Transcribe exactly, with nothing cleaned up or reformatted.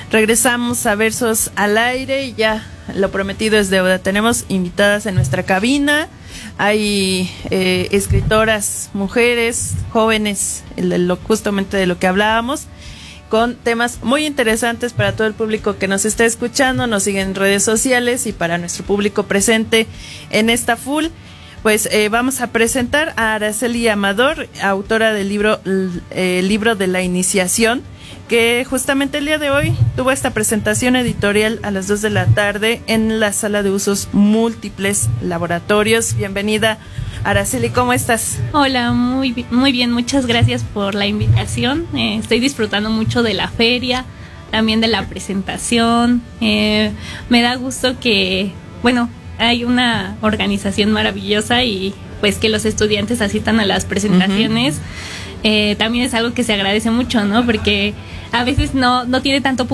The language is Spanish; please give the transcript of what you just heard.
Regresamos a Versos al Aire y ya lo prometido es deuda. Tenemos invitadas en nuestra cabina. Hay eh, escritoras, mujeres, jóvenes, el, lo, justamente de lo que hablábamos, con temas muy interesantes para todo el público que nos está escuchando, nos sigue en redes sociales y para nuestro público presente en esta full. Pues eh, vamos a presentar a Araceli Amador, autora del libro eh, Libro de la Iniciación, que justamente el día de hoy tuvo esta presentación editorial a las dos de la tarde en la Sala de Usos Múltiples Laboratorios. Bienvenida, Araceli, ¿cómo estás? Hola, muy, muy bien, muchas gracias por la invitación. Eh, estoy disfrutando mucho de la feria, también de la presentación. Eh, me da gusto que, bueno, hay una organización maravillosa y pues que los estudiantes asistan a las presentaciones. Uh-huh. Eh, también es algo que se agradece mucho, ¿no? Porque a veces no, no tiene tanto